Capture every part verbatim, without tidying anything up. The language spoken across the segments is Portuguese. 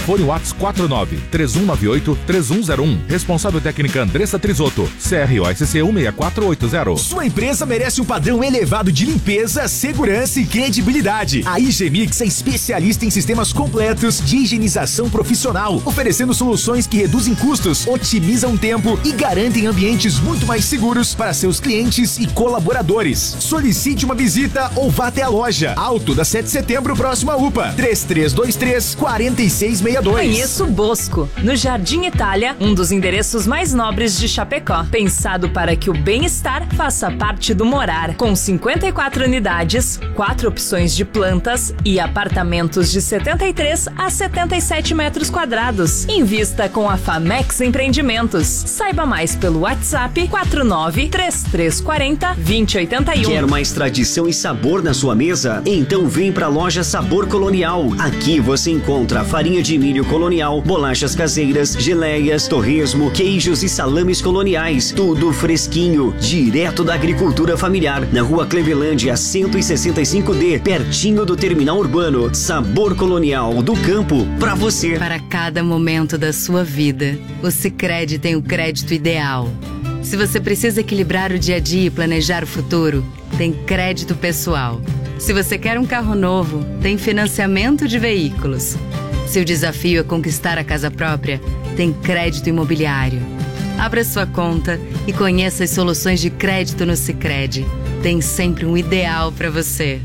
Fone WhatsApp quatro nove três um nove oito três um zero um. Responsável técnica Andressa Trisotto. C R O S C um seis quatro oito zero. Sua empresa merece um padrão elevado de limpeza, segurança e credibilidade. A Higienix é especialista em sistemas completos de higienização profissional, oferecendo soluções que reduzem custos, otimizam tempo e garantem ambientes muito mais seguros para seus clientes e colaboradores. Solicite uma visita ou vá até a loja. Alto da sete de setembro, próximo à U P A. três três dois três, quatro seis seis dois. Conheça o Bosco, no Jardim Itália, um dos endereços mais nobres de Chapecó. Pensado para que o bem-estar faça parte do morar. Com cinquenta e quatro unidades, quatro opções de plantas e apartamentos de setenta e três a setenta e sete metros quadrados. Invista com a Famex Empreendimentos. Saiba mais pelo WhatsApp quatro nove três três quatro zero dois zero oito um. Quer mais tradição e sabor na sua mesa? Então vem pra loja Sabor Colonial. Aqui você encontra farinha de milho colonial, bolachas caseiras, geleias, torresmo, queijos e salames coloniais. Tudo fresquinho, direto da agricultura familiar. Na rua Clevelândia, cento e sessenta e cinco D, pertinho do terminal urbano. Sabor Colonial, do campo pra você. Para cada momento da sua vida, o Sicredi tem o crédito ideal. Se você precisa equilibrar o dia a dia e planejar o futuro, tem crédito pessoal. Se você quer um carro novo, tem financiamento de veículos. Se o desafio é conquistar a casa própria, tem crédito imobiliário. Abra sua conta e conheça as soluções de crédito no Sicredi. Tem sempre um ideal para você.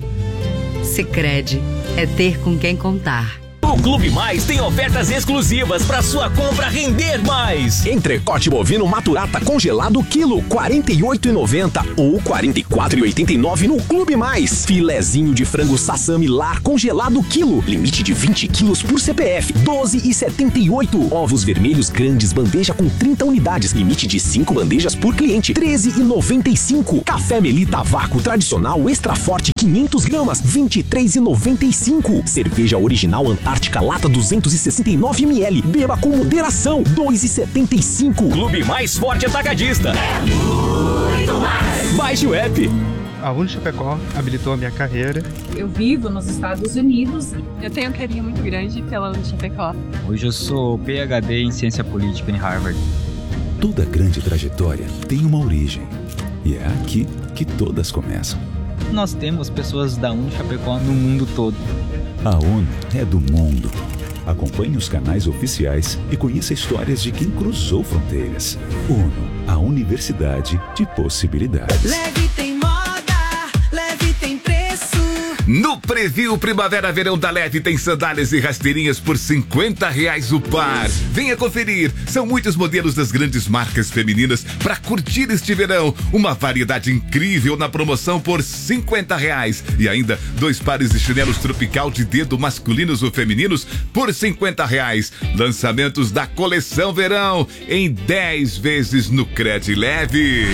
Sicredi é ter com quem contar. O Clube Mais tem ofertas exclusivas para sua compra render mais. Entrecote bovino maturata congelado quilo quarenta e oito reais e noventa centavos ou quarenta e quatro reais e oitenta e nove centavos no Clube Mais. Filezinho de frango Sassami Lar congelado quilo, limite de vinte quilos por C P F, doze reais e setenta e oito centavos. Ovos vermelhos grandes bandeja com trinta unidades, limite de cinco bandejas por cliente, treze reais e noventa e cinco centavos. Café Melita Vácuo tradicional extra forte quinhentas gramas, vinte e três reais e noventa e cinco centavos. Cerveja original Antártica lata duzentos e sessenta e nove mililitros. Beba com moderação, dois reais e setenta e cinco centavos. Clube Mais Forte Atacadista. É muito mais. Baixe o app. A Unichapecó habilitou a minha carreira. Eu vivo nos Estados Unidos. Eu tenho um carinho muito grande pela Unichapecó. Hoje eu sou P H D em Ciência Política em Harvard. Toda grande trajetória tem uma origem. E é aqui que todas começam. Nós temos pessoas da Unichapecó no mundo todo. A ONU é do mundo. Acompanhe os canais oficiais e conheça histórias de quem cruzou fronteiras. ONU, a Universidade de Possibilidades. Leve tem moda, leve tem preço. No Preview Primavera-Verão da Leve tem sandálias e rasteirinhas por cinquenta reais o par. Venha conferir. São muitos modelos das grandes marcas femininas para curtir este verão. Uma variedade incrível na promoção por cinquenta reais. E ainda dois pares de chinelos tropical de dedo masculinos ou femininos por cinquenta reais. Lançamentos da coleção verão em dez vezes no Cred Leve.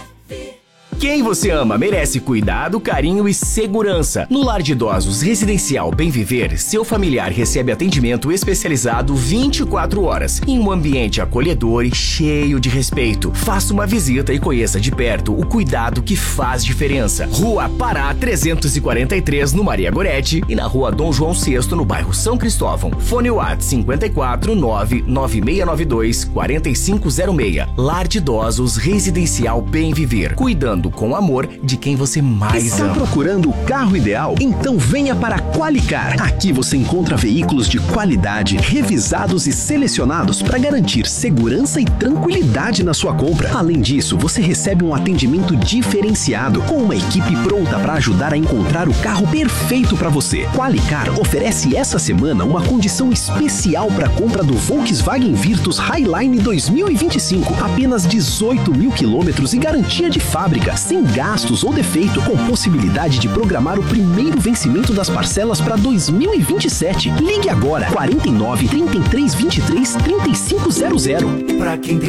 Quem você ama merece cuidado, carinho e segurança. No Lar de Idosos Residencial Bem Viver, seu familiar recebe atendimento especializado vinte e quatro horas, em um ambiente acolhedor e cheio de respeito. Faça uma visita e conheça de perto o cuidado que faz diferença. Rua Pará trezentos e quarenta e três, no Maria Goretti, e na Rua Dom João sexto, no bairro São Cristóvão. Fone WhatsApp cinquenta e quatro nove nove seis nove dois quatro cinco zero seis. Lar de Idosos Residencial Bem Viver, cuidando com amor de quem você mais Está ama. procurando o carro ideal? Então venha para a Qualicar. Aqui você encontra veículos de qualidade, revisados e selecionados para garantir segurança e tranquilidade na sua compra. Além disso, você recebe um atendimento diferenciado, com uma equipe pronta para ajudar a encontrar o carro perfeito para você. Qualicar oferece essa semana uma condição especial para a compra do Volkswagen Virtus Highline dois mil e vinte e cinco. Apenas dezoito mil quilômetros e garantia de fábrica, sem gastos ou defeito, com possibilidade de programar o primeiro vencimento das parcelas para dois mil e vinte e sete. Ligue agora, quarenta e nove, trinta e três, vinte e três, trinta e cinco zero zero. Pra quem tem